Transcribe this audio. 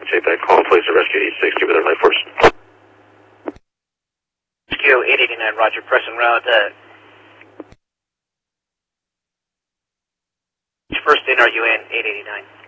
Take that call, please, to rescue 860 with their life force. Rescue 889, roger, press en route. First in, are you in 889?